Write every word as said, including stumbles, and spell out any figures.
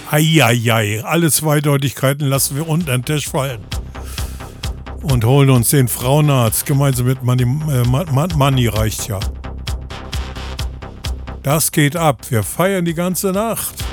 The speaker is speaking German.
Eieiei, alle Zweideutigkeiten lassen wir unter den Tisch fallen. Und holen uns den Frauenarzt gemeinsam mit Money, äh, Money reicht ja. Das geht ab. Wir feiern die ganze Nacht.